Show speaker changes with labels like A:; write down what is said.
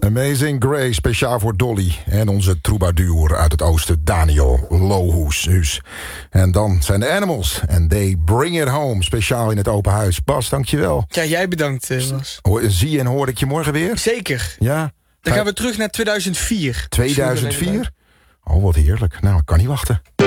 A: Amazing Grace, speciaal voor Dolly. En onze troubadour uit het oosten, Daniel Lohuus. En dan zijn de Animals. En They Bring It Home, speciaal in het open huis. Bas, dankjewel.
B: Ja, jij bedankt, Bas.
A: Zie en hoor ik je morgen weer?
B: Zeker.
A: Ja.
B: Dan gaan we terug naar 2004.
A: 2004? Oh, wat heerlijk. Nou, ik kan niet wachten.